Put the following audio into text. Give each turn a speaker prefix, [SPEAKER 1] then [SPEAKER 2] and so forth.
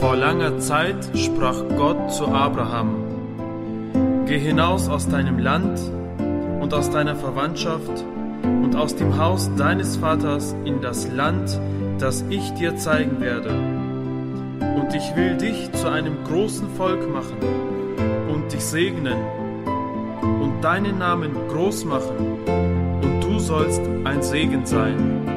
[SPEAKER 1] Vor langer Zeit sprach Gott zu Abraham: Geh hinaus aus deinem Land und aus deiner Verwandtschaft und aus dem Haus deines Vaters in das Land, das ich dir zeigen werde. Und ich will dich zu einem großen Volk machen und dich segnen und deinen Namen groß machen, und du sollst ein Segen sein.